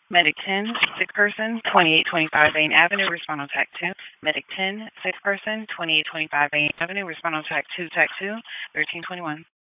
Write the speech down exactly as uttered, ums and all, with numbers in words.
Medic ten, sick person, twenty-eight twenty-five Bain Avenue, respond on TAC two. Medic ten, sick person, twenty-eight twenty-five Bain Avenue, respond on TAC two, TAC two, thirteen twenty-one.